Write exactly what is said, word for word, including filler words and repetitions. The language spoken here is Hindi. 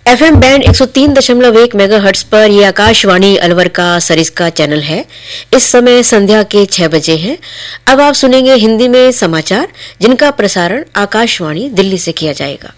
एफएम बैंड एक सौ तीन दशमलव एक मेगाहर्ट्ज पर यह आकाशवाणी अलवर का सरिस्का चैनल है। इस समय संध्या के छह बजे हैं। अब आप सुनेंगे हिंदी में समाचार, जिनका प्रसारण आकाशवाणी दिल्ली से किया जाएगा।